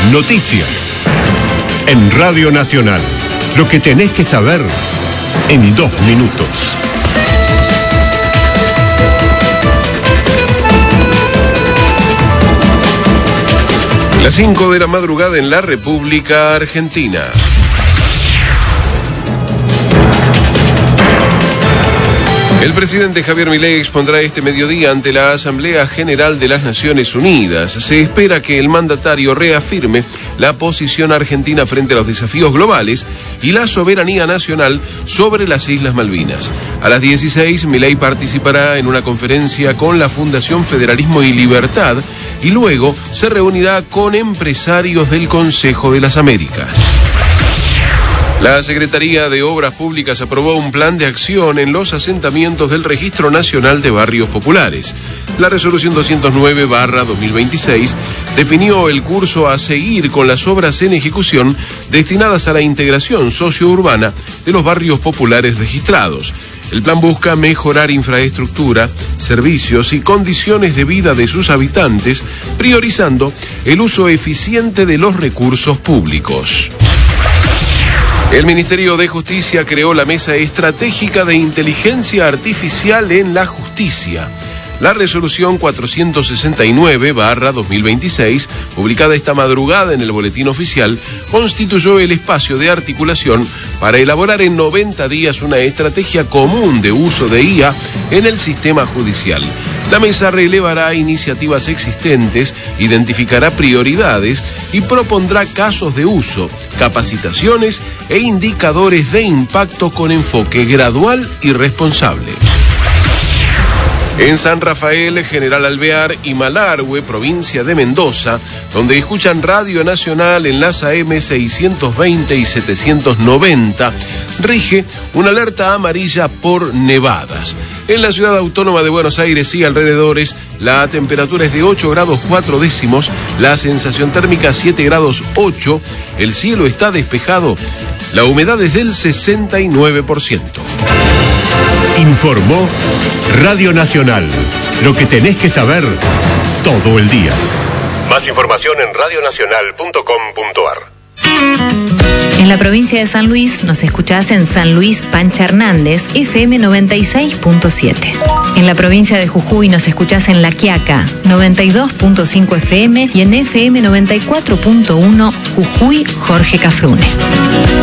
Noticias. En Radio Nacional. Lo que tenés que saber en 2 minutos. Las 5 de la madrugada en la República Argentina. El presidente Javier Milei expondrá este mediodía ante la Asamblea General de las Naciones Unidas. Se espera que el mandatario reafirme la posición argentina frente a los desafíos globales y la soberanía nacional sobre las Islas Malvinas. A las 16, Milei participará en una conferencia con la Fundación Federalismo y Libertad y luego se reunirá con empresarios del Consejo de las Américas. La Secretaría de Obras Públicas aprobó un plan de acción en los asentamientos del Registro Nacional de Barrios Populares. La resolución 209/2026 definió el curso a seguir con las obras en ejecución destinadas a la integración sociourbana de los barrios populares registrados. El plan busca mejorar infraestructura, servicios y condiciones de vida de sus habitantes, priorizando el uso eficiente de los recursos públicos. El Ministerio de Justicia creó la Mesa Estratégica de Inteligencia Artificial en la Justicia. La resolución 469/2026, publicada esta madrugada en el Boletín Oficial, constituyó el espacio de articulación para elaborar en 90 días una estrategia común de uso de IA en el sistema judicial. La mesa relevará iniciativas existentes, identificará prioridades y propondrá casos de uso, capacitaciones e indicadores de impacto con enfoque gradual y responsable. En San Rafael, General Alvear y Malargüe, provincia de Mendoza, donde escuchan Radio Nacional en las AM 620 y 790, rige una alerta amarilla por nevadas. En la ciudad autónoma de Buenos Aires y alrededores, la temperatura es de 8 grados 4 décimos, la sensación térmica 7 grados 8, el cielo está despejado, la humedad es del 69%. Informó Radio Nacional. Lo que tenés que saber todo el día. Más información en radionacional.com.ar. En la provincia de San Luis nos escuchás en San Luis Pancha Hernández, FM 96.7. En la provincia de Jujuy nos escuchás en La Quiaca, 92.5 FM y en FM 94.1 Jujuy Jorge Cafrune.